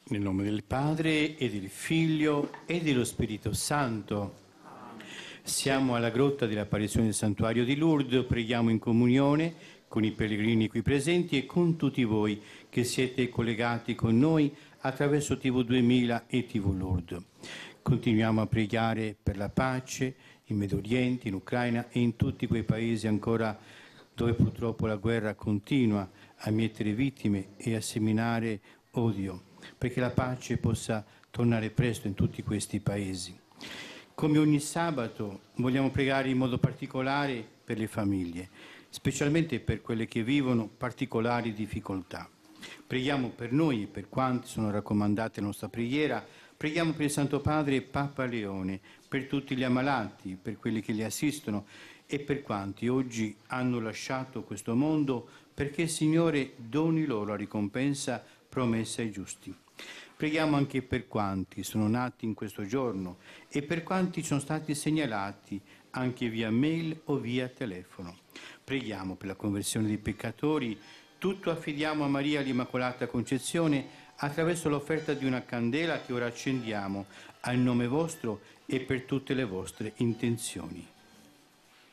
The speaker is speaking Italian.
Nel nome del Padre e del Figlio e dello Spirito Santo. Siamo alla grotta dell'apparizione del santuario di Lourdes, preghiamo in comunione con i pellegrini qui presenti e con tutti voi che siete collegati con noi attraverso TV 2000 e TV Lourdes. Continuiamo a pregare per la pace in Medio Oriente, in Ucraina e in tutti quei paesi ancora dove purtroppo la guerra continua a mietere vittime e a seminare odio, perché la pace possa tornare presto in tutti questi paesi. Come ogni sabato vogliamo pregare in modo particolare per le famiglie, specialmente per quelle che vivono particolari difficoltà. Preghiamo per noi e per quanti sono raccomandate la nostra preghiera. Preghiamo per il Santo Padre Papa Leone, per tutti gli ammalati, per quelli che li assistono e per quanti oggi hanno lasciato questo mondo, perché il Signore doni loro la ricompensa promessa ai giusti. Preghiamo anche per quanti sono nati in questo giorno e per quanti sono stati segnalati anche via mail o via telefono. Preghiamo per la conversione dei peccatori. Tutto affidiamo a Maria l'Immacolata Concezione attraverso l'offerta di una candela che ora accendiamo al nome vostro e per tutte le vostre intenzioni.